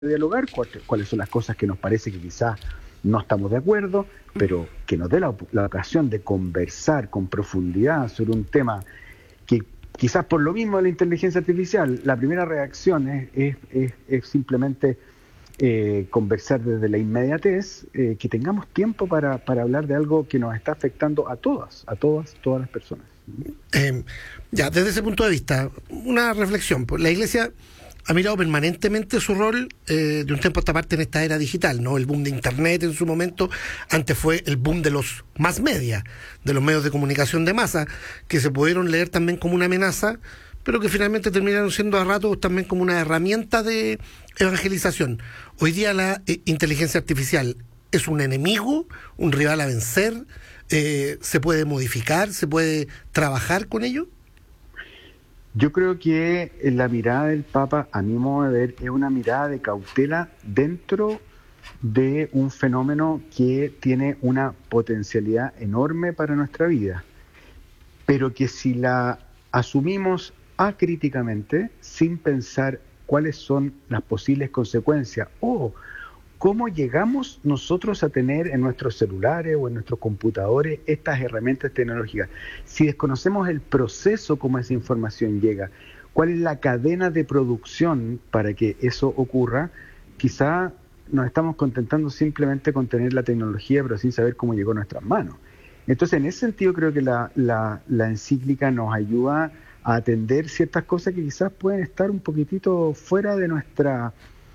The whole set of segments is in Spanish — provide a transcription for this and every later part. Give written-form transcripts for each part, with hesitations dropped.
dialogar, cuáles son las cosas que nos parece que quizás no estamos de acuerdo, pero que nos dé la ocasión de conversar con profundidad sobre un tema que quizás por lo mismo de la inteligencia artificial, la primera reacción es simplemente conversar desde la inmediatez, que tengamos tiempo para hablar de algo que nos está afectando a todas las personas. Desde ese punto de vista, una reflexión. La Iglesia ha mirado permanentemente su rol de un tiempo a esta parte en esta era digital, ¿no? El boom de Internet en su momento, antes fue el boom de los mass media, de los medios de comunicación de masa, que se pudieron leer también como una amenaza, pero que finalmente terminaron siendo a ratos también como una herramienta de evangelización. Hoy día la inteligencia artificial es un enemigo, un rival a vencer, se puede modificar, se puede trabajar con ello. Yo creo que la mirada del Papa, a mi modo de ver, es una mirada de cautela dentro de un fenómeno que tiene una potencialidad enorme para nuestra vida, pero que si la asumimos acríticamente, sin pensar cuáles son las posibles consecuencias o cómo llegamos nosotros a tener en nuestros celulares o en nuestros computadores estas herramientas tecnológicas. Si desconocemos el proceso cómo esa información llega, cuál es la cadena de producción para que eso ocurra, quizá nos estamos contentando simplemente con tener la tecnología, pero sin saber cómo llegó a nuestras manos. Entonces, en ese sentido, creo que la encíclica nos ayuda a atender ciertas cosas que quizás pueden estar un poquitito fuera de nuestra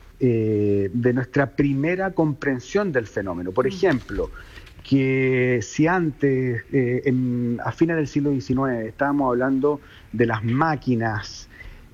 primera comprensión del fenómeno. Por ejemplo, que si antes, a fines del siglo XIX, estábamos hablando de las máquinas,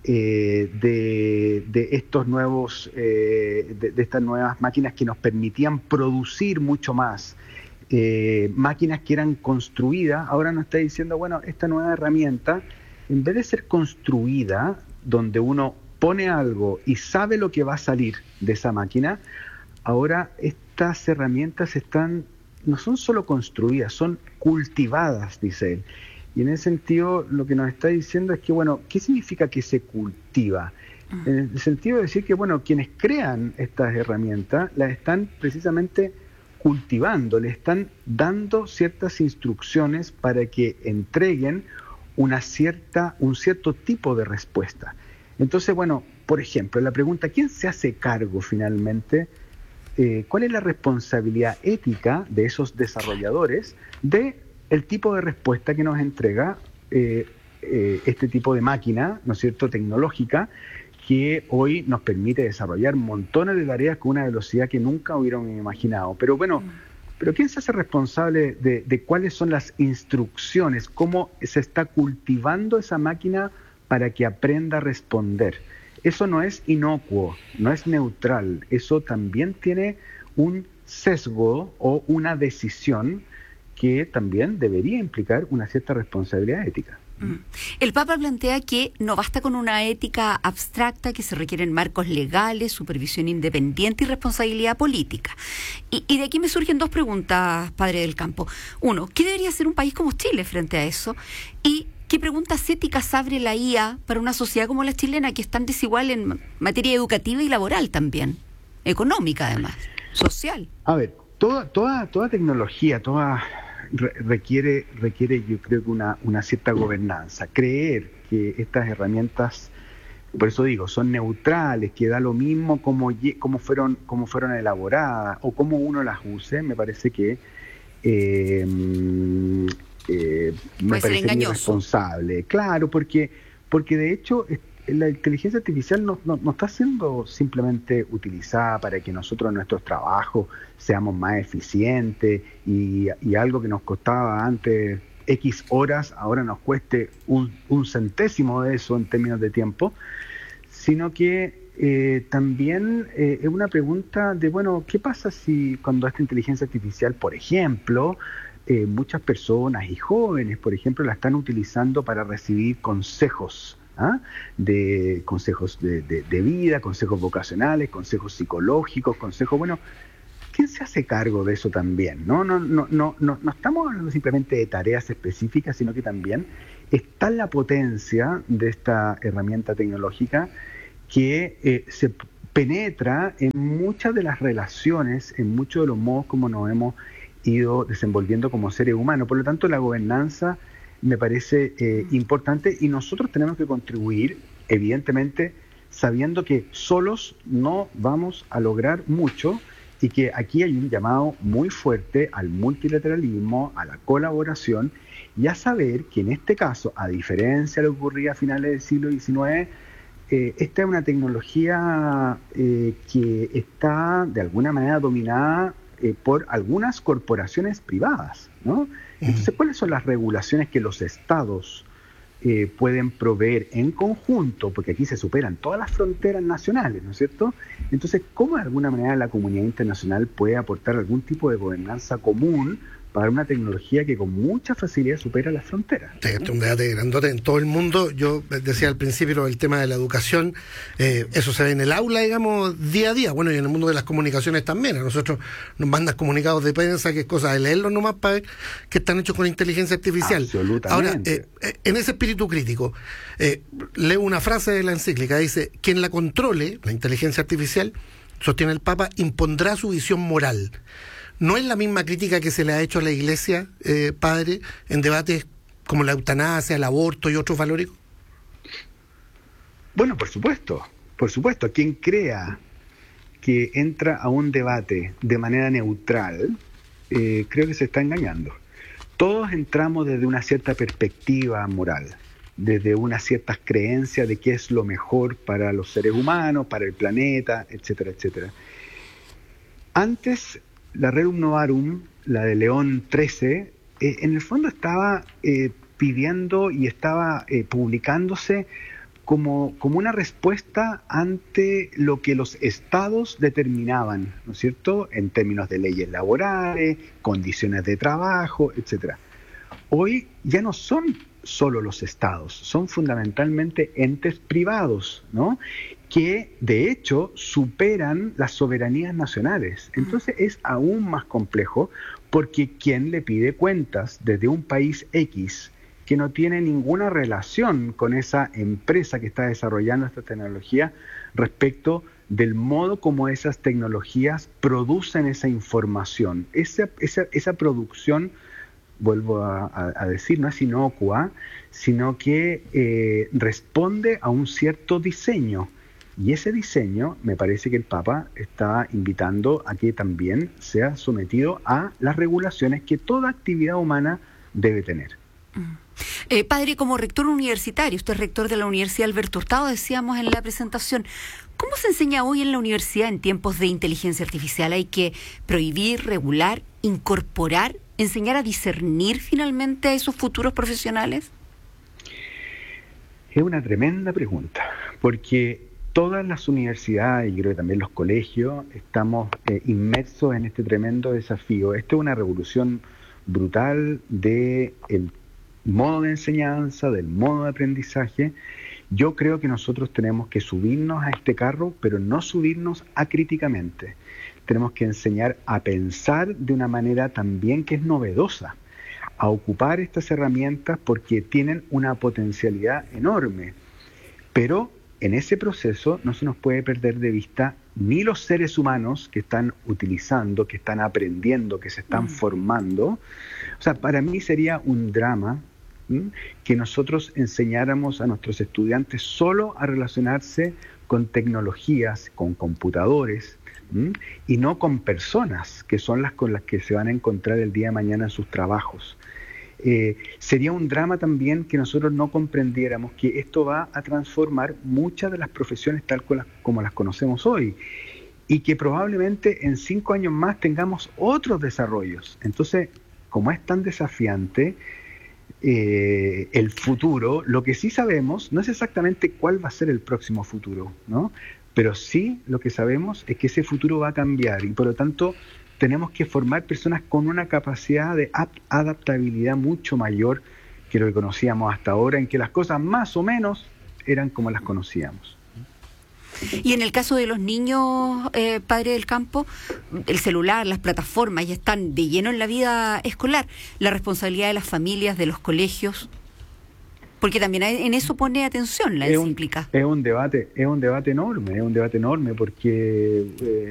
de estos nuevos, de estas nuevas máquinas que nos permitían producir mucho más, máquinas que eran construidas, ahora nos está diciendo, bueno, esta nueva herramienta, en vez de ser construida, donde uno pone algo y sabe lo que va a salir de esa máquina, ahora estas herramientas no son solo construidas, son cultivadas, dice él. Y en ese sentido lo que nos está diciendo es que, bueno, ¿qué significa que se cultiva? En el sentido de decir que, bueno, quienes crean estas herramientas las están precisamente cultivando, le están dando ciertas instrucciones para que entreguen un cierto tipo de respuesta. Entonces, bueno, por ejemplo, la pregunta, ¿quién se hace cargo finalmente? ¿Cuál es la responsabilidad ética de esos desarrolladores de el tipo de respuesta que nos entrega este tipo de máquina, ¿no es cierto?, tecnológica, que hoy nos permite desarrollar montones de tareas con una velocidad que nunca hubieran imaginado. Pero bueno, ¿quién se hace responsable de cuáles son las instrucciones? ¿Cómo se está cultivando esa máquina para que aprenda a responder? Eso no es inocuo, no es neutral, eso también tiene un sesgo o una decisión que también debería implicar una cierta responsabilidad ética. El Papa plantea que no basta con una ética abstracta, que se requieren marcos legales, supervisión independiente y responsabilidad política. Y de aquí me surgen dos preguntas, padre del campo. Uno, ¿qué debería hacer un país como Chile frente a eso? Y ¿qué preguntas éticas abre la IA para una sociedad como la chilena, que es tan desigual en materia educativa y laboral también? Económica, además, social. A ver, toda tecnología, requiere, yo creo que una cierta gobernanza. Creer que estas herramientas, por eso digo, son neutrales, que da lo mismo cómo fueron elaboradas o cómo uno las use, me parece que me parece irresponsable. Claro, porque de hecho la inteligencia artificial no está siendo simplemente utilizada para que nosotros en nuestros trabajos seamos más eficientes y algo que nos costaba antes X horas, ahora nos cueste un centésimo de eso en términos de tiempo, sino que también es una pregunta de, bueno, ¿qué pasa si cuando esta inteligencia artificial, por ejemplo, muchas personas y jóvenes, por ejemplo, la están utilizando para recibir consejos, consejos de vida, consejos vocacionales, consejos psicológicos, bueno, ¿quién se hace cargo de eso también? No estamos hablando simplemente de tareas específicas, sino que también está la potencia de esta herramienta tecnológica que se penetra en muchas de las relaciones, en muchos de los modos como nos hemos ido desenvolviendo como seres humanos. Por lo tanto, la gobernanza me parece importante y nosotros tenemos que contribuir, evidentemente, sabiendo que solos no vamos a lograr mucho y que aquí hay un llamado muy fuerte al multilateralismo, a la colaboración y a saber que en este caso, a diferencia de lo que ocurría a finales del siglo XIX, esta es una tecnología que está de alguna manera dominada por algunas corporaciones privadas, ¿no? Entonces, ¿cuáles son las regulaciones que los estados pueden proveer en conjunto? Porque aquí se superan todas las fronteras nacionales, ¿no es cierto? Entonces, ¿cómo de alguna manera la comunidad internacional puede aportar algún tipo de gobernanza común para una tecnología que con mucha facilidad supera las fronteras? Este es un debate grandote en todo el mundo. Yo decía al principio el tema de la educación, eso se ve en el aula, digamos, día a día. Bueno, y en el mundo de las comunicaciones también. A nosotros nos mandan comunicados de prensa que es cosa de leerlos nomás para ver que están hechos con inteligencia artificial. Absolutamente. Ahora, en ese espíritu crítico, leo una frase de la encíclica, dice, quien la controle, la inteligencia artificial, sostiene el Papa, impondrá su visión moral. ¿No es la misma crítica que se le ha hecho a la Iglesia, padre, en debates como la eutanasia, el aborto y otros valóricos? Bueno, por supuesto. Quien crea que entra a un debate de manera neutral, creo que se está engañando. Todos entramos desde una cierta perspectiva moral, desde unas ciertas creencias de qué es lo mejor para los seres humanos, para el planeta, etcétera, etcétera. Antes, la Rerum Novarum, la de León XIII, en el fondo estaba pidiendo y estaba publicándose como una respuesta ante lo que los estados determinaban, ¿no es cierto?, en términos de leyes laborales, condiciones de trabajo, etcétera. Hoy ya no son solo los estados, son fundamentalmente entes privados, ¿no?, que de hecho superan las soberanías nacionales. Entonces es aún más complejo porque ¿quién le pide cuentas desde un país X que no tiene ninguna relación con esa empresa que está desarrollando esta tecnología respecto del modo como esas tecnologías producen esa información? Esa producción, vuelvo a decir, no es inocua, sino que responde a un cierto diseño. Y ese diseño, me parece que el Papa está invitando a que también sea sometido a las regulaciones que toda actividad humana debe tener. Padre, como rector universitario, usted es rector de la Universidad Alberto Hurtado, decíamos en la presentación, ¿cómo se enseña hoy en la universidad en tiempos de inteligencia artificial? ¿Hay que prohibir, regular, incorporar, enseñar a discernir finalmente a esos futuros profesionales? Es una tremenda pregunta, porque todas las universidades, y creo que también los colegios, estamos inmersos en este tremendo desafío. Esta es una revolución brutal del modo de enseñanza, del modo de aprendizaje. Yo creo que nosotros tenemos que subirnos a este carro, pero no subirnos acríticamente. Tenemos que enseñar a pensar de una manera también que es novedosa, a ocupar estas herramientas porque tienen una potencialidad enorme. Pero en ese proceso no se nos puede perder de vista ni los seres humanos que están utilizando, que están aprendiendo, que se están formando. O sea, para mí sería un drama que nosotros enseñáramos a nuestros estudiantes solo a relacionarse con tecnologías, con computadores, y no con personas, que son las con las que se van a encontrar el día de mañana en sus trabajos. Sería un drama también que nosotros no comprendiéramos que esto va a transformar muchas de las profesiones tal como las conocemos hoy y que probablemente en 5 años más tengamos otros desarrollos. Entonces, como es tan desafiante el futuro, lo que sí sabemos no es exactamente cuál va a ser el próximo futuro, ¿no? Pero sí lo que sabemos es que ese futuro va a cambiar y por lo tanto tenemos que formar personas con una capacidad de adaptabilidad mucho mayor que lo que conocíamos hasta ahora, en que las cosas más o menos eran como las conocíamos. Y en el caso de los niños, padre del campo, el celular, las plataformas ya están de lleno en la vida escolar. La responsabilidad de las familias, de los colegios. Porque también en eso pone atención la encíclica. Es un debate enorme porque